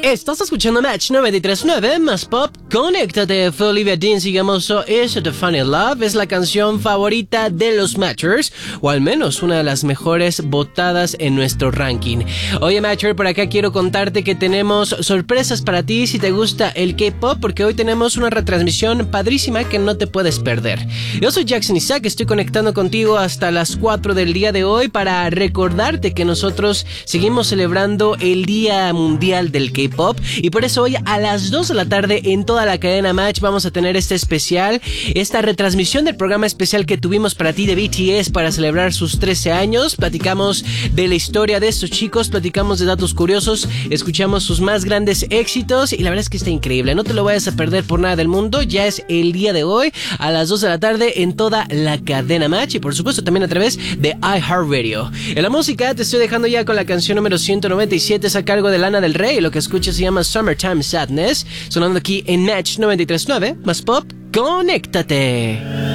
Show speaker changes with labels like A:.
A: Estás escuchando Match 93.9 más pop. Conéctate, fue Olivia Dean. Sigamos. Is It a Funny Love es la canción favorita de los Matchers, o al menos una de las mejores votadas en nuestro ranking. Oye Matcher, por acá quiero contarte que tenemos sorpresas para ti si te gusta el K-pop, porque hoy tenemos una retransmisión padrísima que no te puedes perder. Yo soy Jackson Isaac, estoy conectando contigo hasta las 4 del día de hoy para recordarte que nosotros seguimos celebrando el Día Mundial del K-pop, y por eso hoy a las 2 de la tarde en toda la cadena Match vamos a tener este especial, esta retransmisión del programa especial que tuvimos para ti de BTS para celebrar sus 13 años. Platicamos de la historia de estos chicos, platicamos de datos curiosos, escuchamos sus más grandes éxitos y la verdad es que está increíble. No te lo vayas a perder por nada del mundo. Ya es el día de hoy a las 2 de la tarde en toda la cadena Match y por supuesto también a través de iHeartRadio. En la música te estoy dejando ya con la canción número 197, es a cargo de Lana del Rey. Lo que escuchas se llama Summertime Sadness, sonando aquí en Match 93.9 más pop. ¡Conéctate!